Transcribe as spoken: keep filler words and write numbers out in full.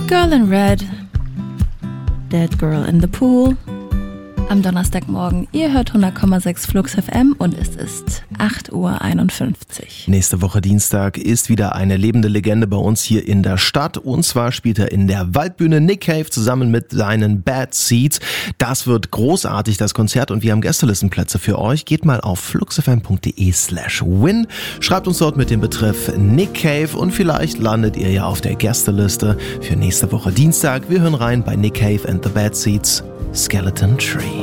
Girl in Red, Dead Girl in the Pool. Am Donnerstagmorgen, ihr hört hundert Komma sechs Flux F M und es ist acht Uhr einundfünfzig. Nächste Woche Dienstag ist wieder eine lebende Legende bei uns hier in der Stadt. Und zwar spielt er in der Waldbühne Nick Cave zusammen mit seinen Bad Seeds. Das wird großartig, das Konzert. Und wir haben Gästelistenplätze für euch. Geht mal auf fluxfm.de slash win. Schreibt uns dort mit dem Betreff Nick Cave und vielleicht landet ihr ja auf der Gästeliste für nächste Woche Dienstag. Wir hören rein bei Nick Cave and the Bad Seeds, Skeleton Tree.